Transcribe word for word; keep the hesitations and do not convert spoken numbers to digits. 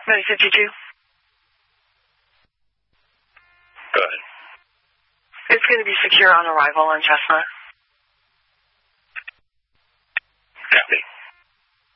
Ready fifty-two. Go ahead. It's going to be secure on arrival on Chestnut.